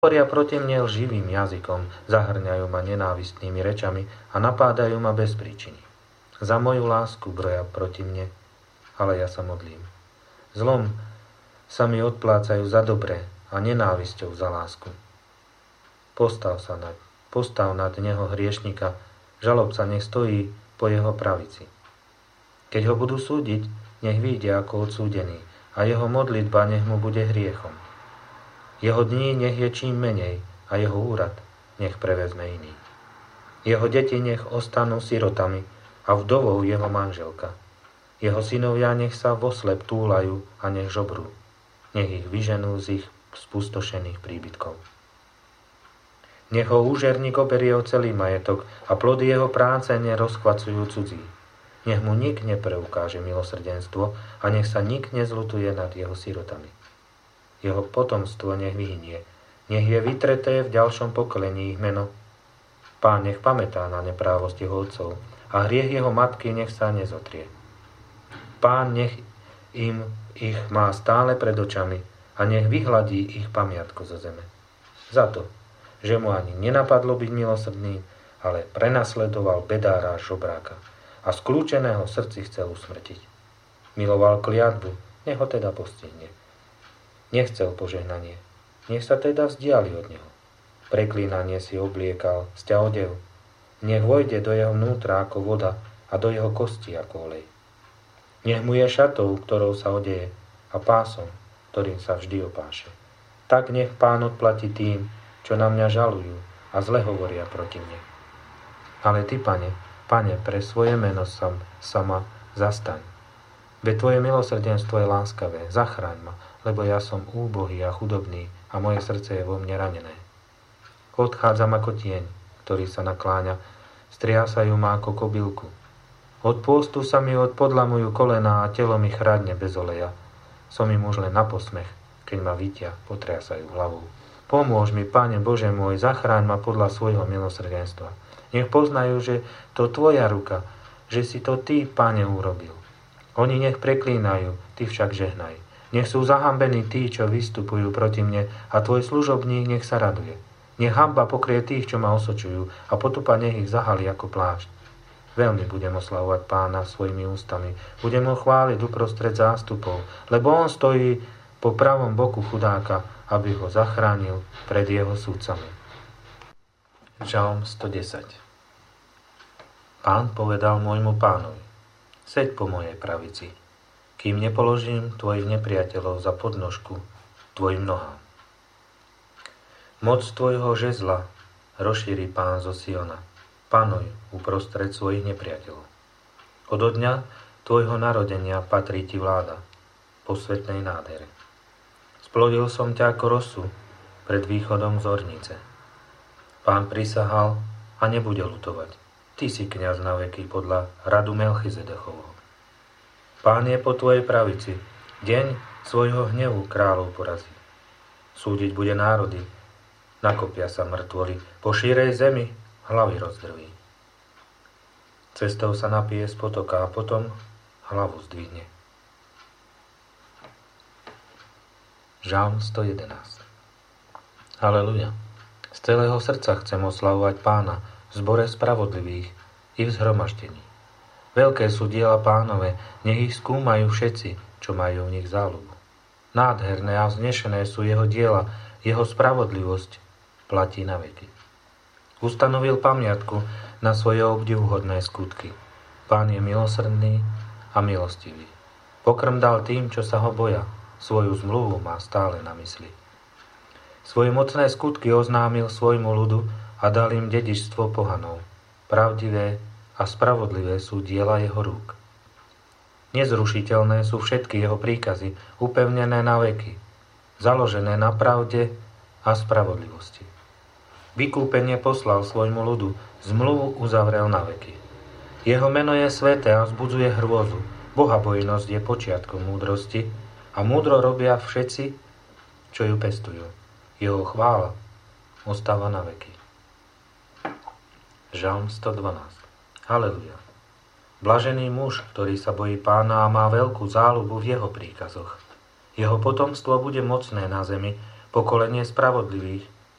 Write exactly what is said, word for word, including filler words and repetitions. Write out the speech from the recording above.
Hovoria proti mne lživým jazykom, zahrňajú ma nenávistnými rečami a napádajú ma bez príčiny. Za moju lásku broja proti mne, ale ja sa modlím. Zlom sa mi odplácajú za dobré a nenávisťou za lásku. Postav sa nad, postav nad neho hriešnika, žalobca nech stojí po jeho pravici. Keď ho budú súdiť, nech vyjde ako odsúdený a jeho modlitba nech mu bude hriechom. Jeho dní nech je čím menej a jeho úrad nech prevezme iný. Jeho deti nech ostanú sirotami a vdovou jeho manželka. Jeho synovia nech sa voslep túlajú a nech žobrú. Nech ich vyženú z ich spustošených príbytkov. Nech ho úžerník oberie o celý majetok a plody jeho práce nerozkvacujú cudzí. Nech mu nik nepreukáže milosrdenstvo a nech sa nik nezľutuje nad jeho sirotami. Jeho potomstvo nech vyhynie, nech je vytreté v ďalšom pokolení ich meno. Pán nech pamätá na neprávosť jeho otcov a hriech jeho matky nech sa nezotrie. Pán nech im ich má stále pred očami a nech vyhladí ich pamiatku zo zeme. Za to, že mu ani nenapadlo byť milosrdný, ale prenasledoval bedára a žobráka a skľúčeného srdci chcel usmrtiť. Miloval kliatbu, nech ho teda postihne. Nechcel požehnanie, nech sa teda vzdiali od neho. Preklínanie si obliekal, sťa odev. Nech vojde do jeho vnútra ako voda a do jeho kosti ako olej. Nech mu je šatou, ktorou sa odeje, a pásom, ktorým sa vždy opáše. Tak nech Pán odplatí tým, čo na mňa žalujú a zle hovoria proti mne. Ale ty, Pane, Pane, pre svoje meno sam, sama zastaň. Veď tvoje milosrdenstvo je láskavé, zachráň ma, lebo ja som úbohý a chudobný a moje srdce je vo mne ranené. Odchádzam ako tieň, ktorý sa nakláňa, striasajú ma ako kobylku. Od pôstu sa mi odpodlamujú kolená a telo mi chradne bez oleja. Som im už len na posmech, keď ma vidia, potriasajú hlavou. Pomôž mi, Pane Bože môj, zachráň ma podľa svojho milosrdenstva. Nech poznajú, že to tvoja ruka, že si to ty, Pane, urobil. Oni nech preklínajú, ty však žehnaj. Nech sú zahambení tí, čo vystupujú proti mne a tvoj služobník nech sa raduje. Nech hanba pokrie tých, čo ma osočujú a potupa nech ich zahali ako plášť. Veľmi budem oslavovať Pána svojimi ústami. Budem ho chváliť uprostred zástupov, lebo on stojí po pravom boku chudáka, aby ho zachránil pred jeho súdcami. Žalm sto desať. Pán povedal môjmu Pánovi: seď po mojej pravici, kým nepoložím tvojich nepriateľov za podnožku tvojim nohám. Moc tvojho žezla rozšíri Pán zo Siona. Panuj uprostred svojich nepriateľov. Odo dňa tvojho narodenia patrí ti vláda po svetnej nádhere. Splodil som ťa ako rosu pred východom z ornice. Pán prisahal a nebude ľutovať. Ty si kňaz na veky podľa radu Melchizedechovho. Pán je po tvojej pravici, deň svojho hnevu kráľov porazí. Súdiť bude národy, nakopia sa mŕtvoli, po šírej zemi hlavy rozdrví. Cestou sa napije z potoka a potom hlavu zdvihne. Žalm sto jedenásť. Haleluja. Z celého srdca chcem oslavovať Pána v zbore spravodlivých i v zhromaždení. Veľké sú diela Pánove, nech ich skúmajú všetci, čo majú v nich záľubu. Nádherné a vznešené sú jeho diela, jeho spravodlivosť platí na veky. Ustanovil pamiatku na svoje obdivuhodné skutky. Pán je milosrdný a milostivý. Pokrm dal tým, čo sa ho boja, svoju zmluvu má stále na mysli. Svoje mocné skutky oznámil svojmu ľudu a dal im dedičstvo pohanov. Pravdivé a spravodlivé sú diela jeho rúk. Nezrušiteľné sú všetky jeho príkazy, upevnené na veky, založené na pravde a spravodlivosti. Vykúpenie poslal svojmu ľudu, zmluvu uzavrel na veky. Jeho meno je sväté a vzbudzuje hrôzu. Bohabojnosť je počiatkom múdrosti a múdro robia všetci, čo ju pestujú. Jeho chvála ostáva na veky. Žalm sto dvanásť. Haleluja. Blažený muž, ktorý sa bojí Pána a má veľkú záľubu v jeho príkazoch. Jeho potomstvo bude mocné na zemi, pokolenie spravodlivých